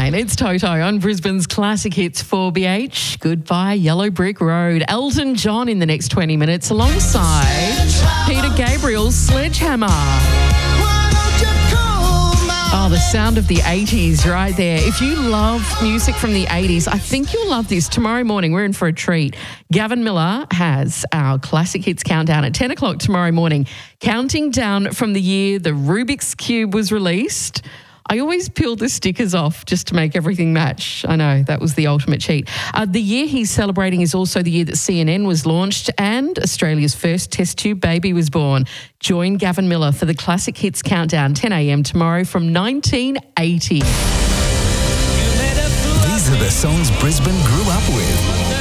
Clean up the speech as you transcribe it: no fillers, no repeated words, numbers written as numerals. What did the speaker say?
9. It's Toto on Brisbane's Classic Hits 4BH. Goodbye Yellow Brick Road. Elton John in the next 20 minutes alongside Peter Gabriel's Sledgehammer. Oh, the sound of the 80s right there. If you love music from the 80s, I think you'll love this. Tomorrow morning, we're in for a treat. Gavin Miller has our Classic Hits countdown at 10 o'clock tomorrow morning, counting down from the year the Rubik's Cube was released. I always peel the stickers off just to make everything match. I know, that was the ultimate cheat. The year he's celebrating is also the year that CNN was launched and Australia's first test tube baby was born. Join Gavin Miller for the Classic Hits Countdown, 10 a.m. tomorrow from 1980. These are the songs Brisbane grew up with.